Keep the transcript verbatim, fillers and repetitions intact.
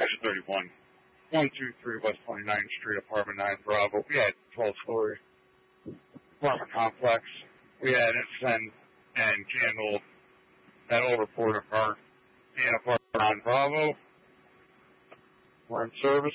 actually thirty-one, one two three West twenty-ninth Street, apartment nine Bravo. We had twelve-story apartment complex. We had it send and candle that old reporter car in apartment nine Bravo. We're in service.